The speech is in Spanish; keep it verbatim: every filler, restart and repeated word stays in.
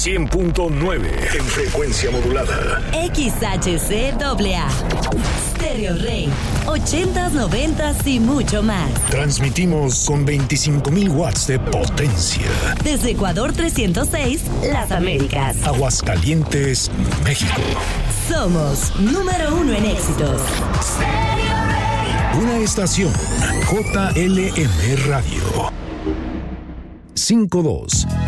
cien punto nueve en frecuencia modulada. X H C A A. Stereo Rey. ochentas, noventas y mucho más. Transmitimos con veinticinco mil watts de potencia. Desde Ecuador trescientos seis, Las Américas. Aguascalientes, México. Somos número uno en éxitos. Stereo Rey. Una estación J L M Radio. cinco dos.